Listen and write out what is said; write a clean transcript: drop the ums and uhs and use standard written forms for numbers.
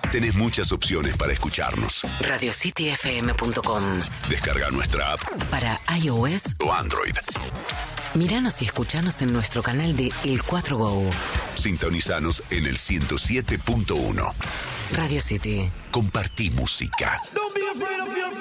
Tenés muchas opciones para escucharnos. RadioCityFM.com. Descarga nuestra app para iOS o Android. Míranos y escuchanos en nuestro canal de El 4 Go. Sintonizanos en el 107.1. Radio City. Compartí música.